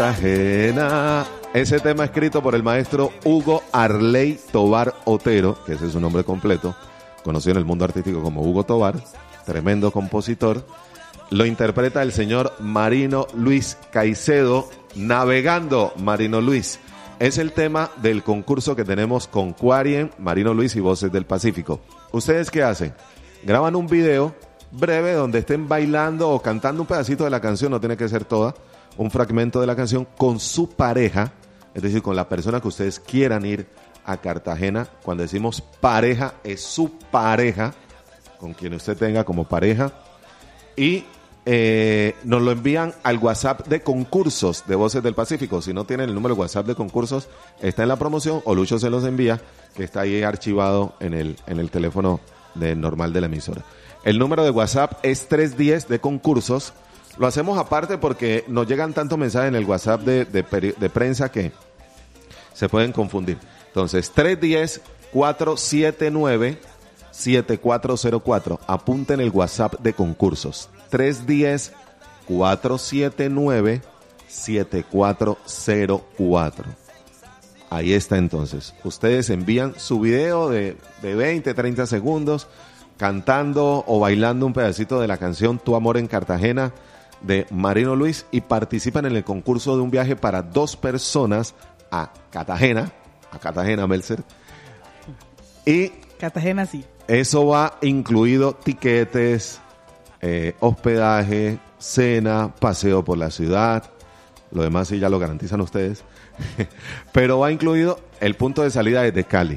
Cartagena. Ese tema escrito por el maestro Hugo Arley Tovar Otero, que ese es su nombre completo, conocido en el mundo artístico como Hugo Tovar, tremendo compositor. Lo interpreta el señor Marino Luis Caicedo, Navegando Marino Luis. Es el tema del concurso que tenemos con Quarien, Marino Luis y Voces del Pacífico. ¿Ustedes qué hacen? Graban un video breve donde estén bailando o cantando un pedacito de la canción, no tiene que ser toda, un fragmento de la canción con su pareja, es decir, con la persona que ustedes quieran ir a Cartagena. Cuando decimos pareja, es su pareja, con quien usted tenga como pareja, y nos lo envían al WhatsApp de concursos de Voces del Pacífico. Si no tienen el número de WhatsApp de concursos, está en la promoción, o Lucho se los envía, que está ahí archivado en el teléfono normal de la emisora. El número de WhatsApp es 310 de concursos. Lo hacemos aparte porque nos llegan tantos mensajes en el WhatsApp de prensa que se pueden confundir. Entonces, 310-479-7404. Apunten el WhatsApp de concursos. 310-479-7404. Ahí está entonces. Ustedes envían su video de 20, 30 segundos cantando o bailando un pedacito de la canción Tu Amor en Cartagena de Marino Luis y participan en el concurso de un viaje para 2 personas a Cartagena, Melser. Y Cartagena sí. Eso va incluido tiquetes, hospedaje, cena, paseo por la ciudad. Lo demás sí ya lo garantizan ustedes. Pero va incluido el punto de salida desde Cali.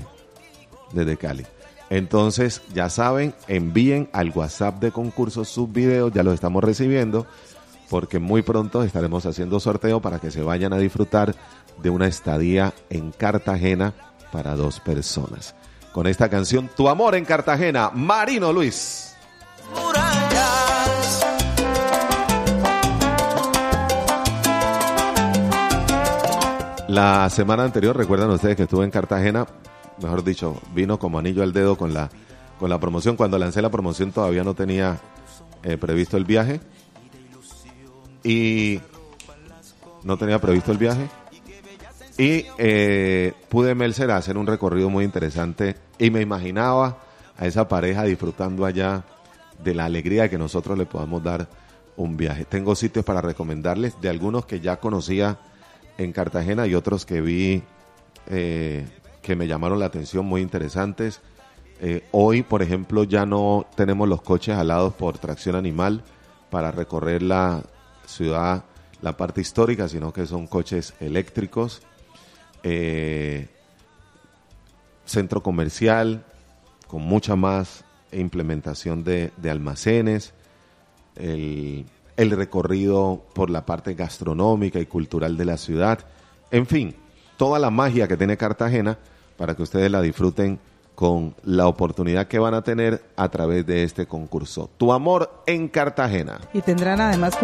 Entonces, ya saben, envíen al WhatsApp de concursos sus videos, ya los estamos recibiendo, porque muy pronto estaremos haciendo sorteo para que se vayan a disfrutar de una estadía en Cartagena para 2 personas. Con esta canción, Tu Amor en Cartagena, Marino Luis. La semana anterior, recuerdan ustedes que estuve en Cartagena, mejor dicho, vino como anillo al dedo con la promoción. Cuando lancé la promoción todavía no tenía previsto el viaje. Y pude, Melser, hacer un recorrido muy interesante y me imaginaba a esa pareja disfrutando allá de la alegría que nosotros le podamos dar un viaje. Tengo sitios para recomendarles, de algunos que ya conocía en Cartagena y otros que vi que me llamaron la atención, muy interesantes. Hoy, por ejemplo, ya no tenemos los coches alados por tracción animal para recorrer la ciudad, la parte histórica, sino que son coches eléctricos. Centro comercial con mucha más implementación de almacenes, el recorrido por la parte gastronómica y cultural de la ciudad, en fin, toda la magia que tiene Cartagena para que ustedes la disfruten con la oportunidad que van a tener a través de este concurso. Tu Amor en Cartagena. Y tendrán además